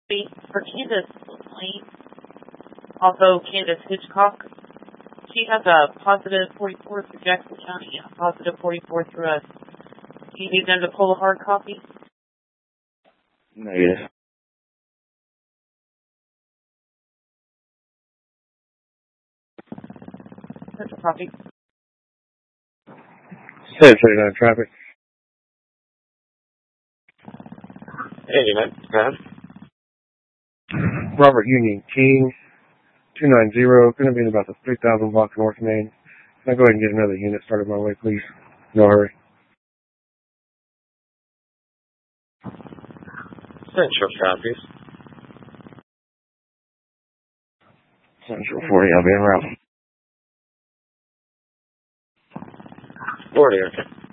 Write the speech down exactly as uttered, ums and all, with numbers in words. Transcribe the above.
For Candace Lane, also Candace Hitchcock, she has a positive forty-four through Jackson County and a positive forty-four through us. Do you need them to pull a hard copy? Negative. That's a copy. seven thirty-nine traffic. eighty-nine, go ahead. Robert Union King, two nine zero, going to be in about the three thousand block North Main. Can I go ahead and get another unit started my way, please? No hurry. Central copies. Central forty, I'll be en route. forty, okay.